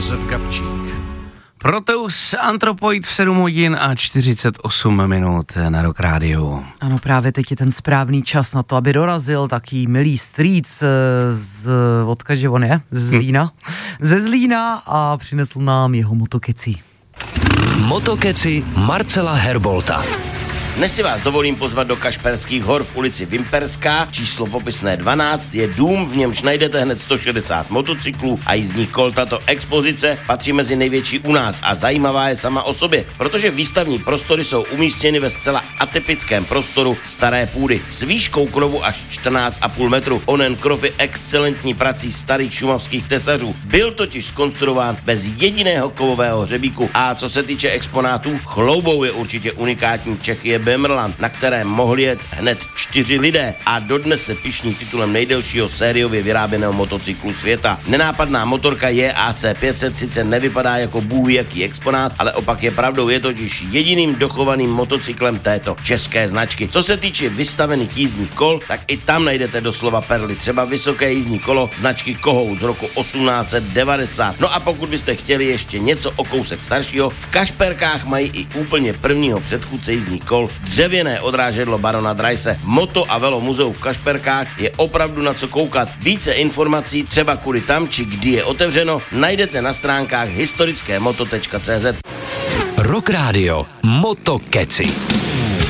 Josef Gabčík. Proteus Anthropoid v 7 hodin a 48 minut na Rock Rádiu. Ano, právě teď je ten správný čas na to, aby dorazil taký milý strýc odkud že on je? Ze Zlína a přinesl nám jeho motokeci. Motokeci Marcela Herbolta. Dnes si vás dovolím pozvat do Kašperských hor v ulici Vimperská, číslo popisné 12, je dům, v němž najdete hned 160 motocyklů a jízdních kol. Tato expozice patří mezi největší u nás a zajímavá je sama o sobě, protože výstavní prostory jsou umístěny ve zcela atypickém prostoru staré půdy s výškou krovu až 14,5 metru. Onen krov je excelentní prací starých šumavských tesařů. Byl totiž zkonstruován bez jediného kovového hřebíku. A co se týče exponátů, chloubou je určitě unikátní Čechy Bemrland, na kterém mohli jet hned 4 lidé a dodnes se pyšní titulem nejdelšího sériově vyráběného motocyklu světa. Nenápadná motorka JAC 500 sice nevypadá jako bůh jaký exponát, ale opak je pravdou, je totiž jediným dochovaným motocyklem této české značky. Co se týče vystavených jízdních kol, tak i tam najdete doslova perly, třeba vysoké jízdní kolo značky Kohout z roku 1890. No a pokud byste chtěli ještě něco o kousek staršího, v Kašperkách mají i úplně prvního předchůdce jízdních kol, dřevěné odrážedlo barona Dreise. Moto a velo muzeu v Kašperkách je opravdu na co koukat. Více informací, třeba kudy tam, či kdy je otevřeno, najdete na stránkách historickémoto.cz. Rock Radio Motokeci.